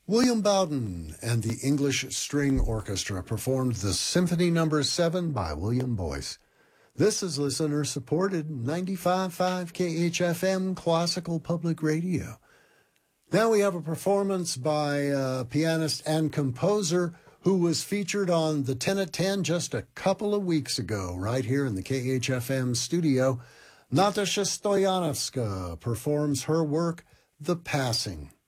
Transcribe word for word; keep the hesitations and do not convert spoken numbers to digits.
William Bowden and the English String Orchestra performed the Symphony Number seven by William Boyce. This is listener-supported ninety-five point five K H F M Classical Public Radio. Now we have a performance by a pianist and composer who was featured on the ten at ten just a couple of weeks ago, right here in the K H F M studio. Natasha Stoyanovska performs her work, The Passing.